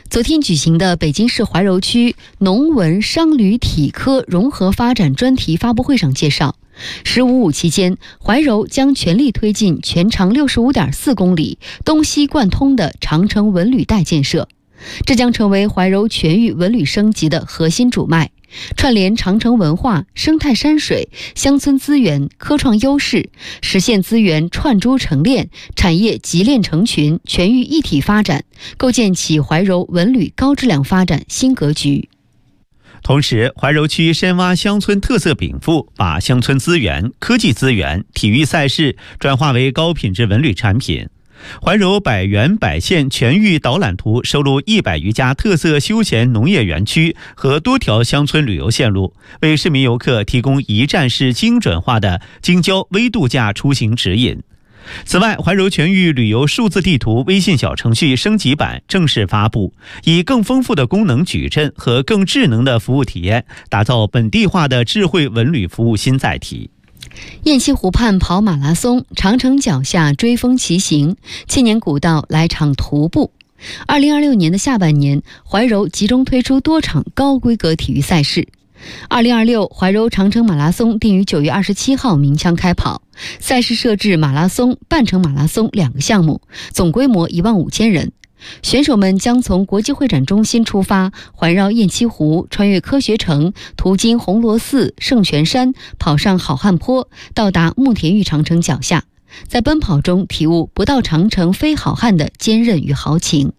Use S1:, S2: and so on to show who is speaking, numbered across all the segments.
S1: 昨天举行的北京市怀柔区农文商旅体科融合发展专题发布会上介绍，“15+5”期间，怀柔将全力推进全长65.4公里、东西贯通的长城文旅带建设，这将成为怀柔全域文旅升级的核心主脉，串联长城文化、生态山水、乡村资源、科创优势，实现资源串珠成链、产业集链成群、全域一体发展，构建起怀柔文旅高质量发展新格局。
S2: 同时，怀柔区深挖乡村特色禀赋，把乡村资源、科技资源、体育赛事转化为高品质文旅产品。怀柔百园百县全域导览图收录100余家特色休闲农业园区和多条乡村旅游线路，为市民游客提供一站式精准化的京郊微度假出行指引。此外，怀柔全域旅游数字地图微信小程序升级版正式发布，以更丰富的功能矩阵和更智能的服务体验，打造本地化的智慧文旅服务新载体。
S1: 雁栖湖畔跑马拉松，长城脚下追风骑行，千年古道来场徒步。2026年的下半年，怀柔集中推出多场高规格体育赛事。2026怀柔长城马拉松定于9月27号鸣枪开跑，赛事设置马拉松、半程马拉松2个项目，总规模15000人。选手们将从国际会展中心出发，环绕雁栖湖，穿越科学城，途经红螺寺、圣泉山，跑上好汉坡，到达慕田峪长城脚下，在奔跑中体悟不到长城非好汉的坚韧与豪情。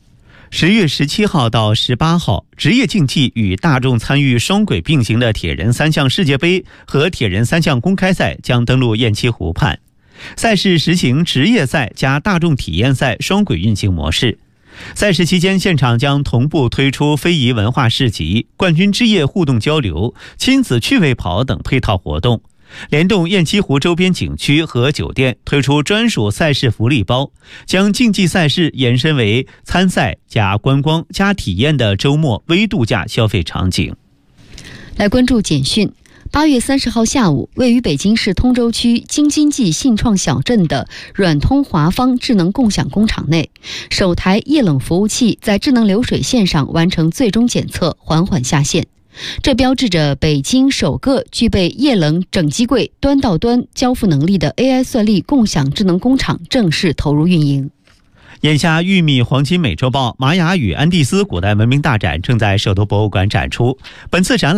S2: 10月17号到18号，职业竞技与大众参与双轨并行的铁人3项世界杯和铁人3项公开赛将登陆雁栖湖畔。赛事实行职业赛加大众体验赛双轨运行模式。赛事期间，现场将同步推出非遗文化市集、冠军之夜互动交流、亲子趣味跑等配套活动，联动雁栖湖周边景区和酒店推出专属赛事福利包，将竞技赛事延伸为参赛加观光加体验的周末微度假消费场景。
S1: 来关注简讯。8月30号下午，位于北京市通州区京津冀信创小镇的软通华方智能共享工厂内，首台液冷服务器在智能流水线上完成最终检测，缓缓下线。这标志着北京首个具备液冷整机柜端到端交付能力的 AI 算力共享智能工厂正式投入运营。
S2: 眼下，玉米黄金美洲豹、玛雅与安第斯古代文明大展正在首都博物馆展出。本次展览